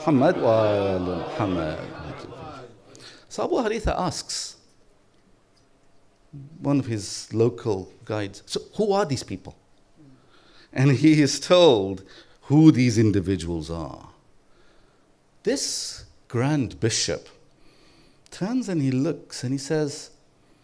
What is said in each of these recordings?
Muhammad wa ala Muhammad. So Abu Haritha asks one of his local guides, so who are these people? And he is told who these individuals are. This grand bishop turns and he looks and he says,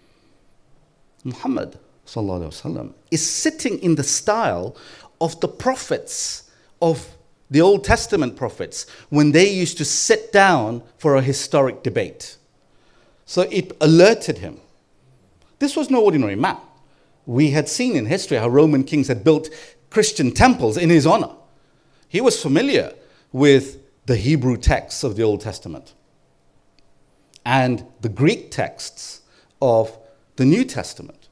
Muhammad sallallahu alaihi wasallam is sitting in the style of the prophets of the Old Testament prophets when they used to sit down for a historic debate. So it alerted him. This was no ordinary man. We had seen in history how Roman kings had built Christian temples in his honor. He was familiar with the Hebrew texts of the Old Testament and the Greek texts of the New Testament.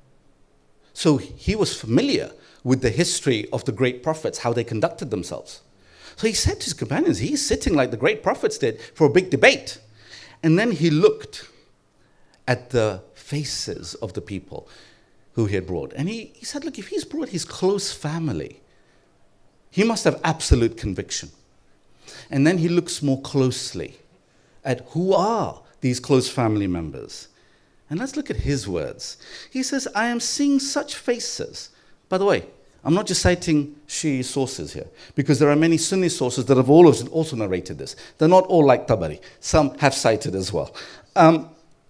So he was familiar with the history of the great prophets, how they conducted themselves. So he said to his companions, he's sitting like the great prophets did for a big debate. And then he looked at the faces of the people who he had brought. And he said, look, if he's brought his close family, he must have absolute conviction. And then he looks more closely at who are these close family members. And let's look at his words. He says, I am seeing such faces. By the way, I'm not just citing Shia sources here, because there are many Sunni sources that have also narrated this. They're not all like Tabari. Some have cited as well. And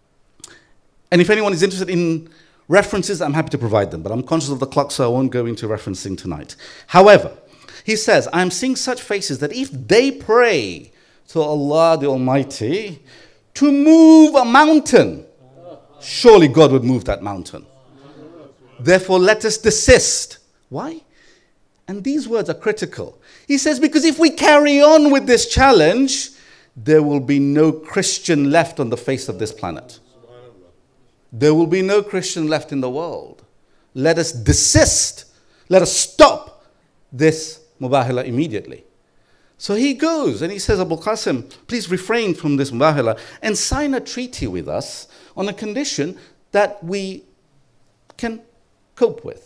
if anyone is interested in references, I'm happy to provide them. But I'm conscious of the clock, so I won't go into referencing tonight. However, he says, I am seeing such faces that if they pray to Allah the Almighty to move a mountain, surely God would move that mountain. Therefore, let us desist. Why? And these words are critical. He says, because if we carry on with this challenge, there will be no Christian left on the face of this planet. There will be no Christian left in the world. Let us desist. Let us stop this mubahala immediately. So he goes and he says, Abu Qasim, please refrain from this mubahala and sign a treaty with us on a condition that we can cope with.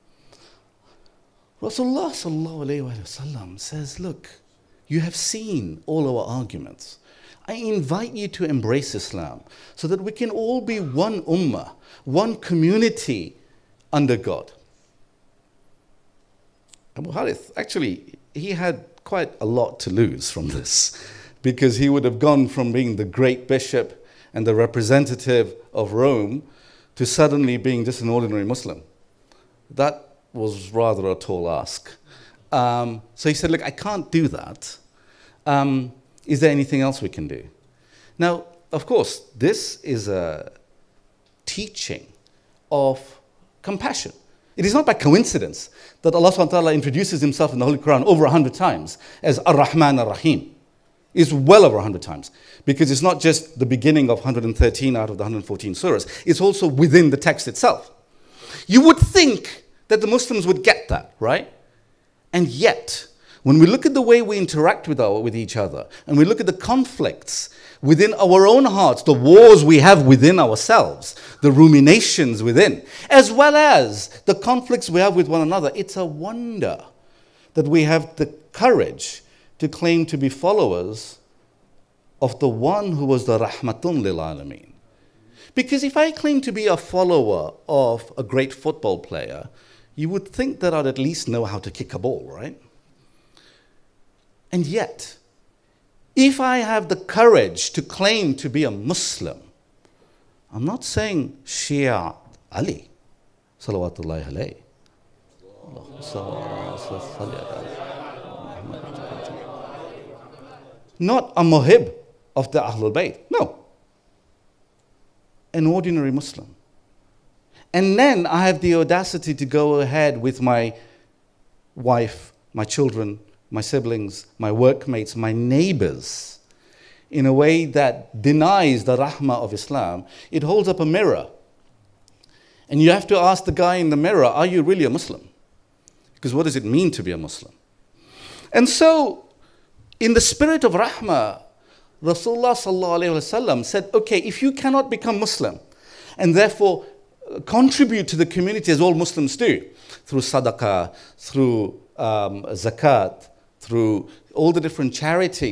Rasulullah sallallahu alayhi wa sallam says, look, you have seen all our arguments. I invite you to embrace Islam so that we can all be one ummah, one community under God. Abu Harith, actually, he had quite a lot to lose from this, because he would have gone from being the great bishop and the representative of Rome to suddenly being just an ordinary Muslim. That was rather a tall ask. So he said, look, I can't do that. Is there anything else we can do? Now, of course, this is a teaching of compassion. It is not by coincidence that Allah subhanahu wa ta'ala introduces himself in the Holy Quran over 100 times as Ar-Rahman Ar-Rahim. It's well over 100 times, because it's not just the beginning of 113 out of the 114 surahs. It's also within the text itself. You would think that the Muslims would get that, right? And yet, when we look at the way we interact with each other, and we look at the conflicts within our own hearts, the wars we have within ourselves, the ruminations within, as well as the conflicts we have with one another, it's a wonder that we have the courage to claim to be followers of the one who was the Rahmatun lil Alameen. Because if I claim to be a follower of a great football player, you would think that I'd at least know how to kick a ball, right? And yet, if I have the courage to claim to be a Muslim, I'm not saying Shia Ali, salawatullahi alayhi. Not a muhib of the Ahlul Bayt, no. An ordinary Muslim. And then I have the audacity to go ahead with my wife, my children, my siblings, my workmates, my neighbors, in a way that denies the rahmah of Islam. It holds up a mirror. And you have to ask the guy in the mirror, are you really a Muslim? Because what does it mean to be a Muslim? And so, in the spirit of rahmah, Rasulullah sallallahu alayhi wa sallam said, okay, if you cannot become Muslim, and therefore contribute to the community as all Muslims do, through sadaqah, through zakat, through all the different charities,